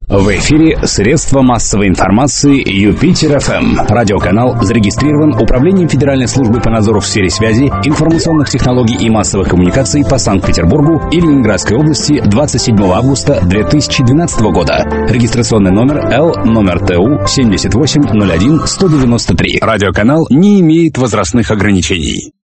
В эфире средства массовой информации Юпитер-ФМ. Радиоканал зарегистрирован Управлением Федеральной службы по надзору в сфере связи, информационных технологий и массовых коммуникаций по Санкт-Петербургу и Ленинградской области 27 августа 2012 года. Регистрационный номер Л номер ТУ 7801-193. Радиоканал не имеет возрастных ограничений.